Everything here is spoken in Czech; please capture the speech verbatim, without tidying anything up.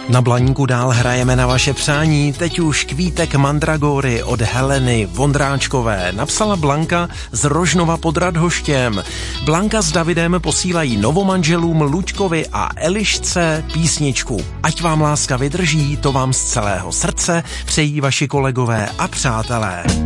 Na Blaníku dál hrajeme na vaše přání, teď už Kvítek Mandragory od Heleny Vondráčkové napsala Blanka z Rožnova pod Radhoštěm. Blanka s Davidem posílají novomanželům Luďkovi a Elišce písničku. Ať vám láska vydrží, to vám z celého srdce přejí vaši kolegové a přátelé.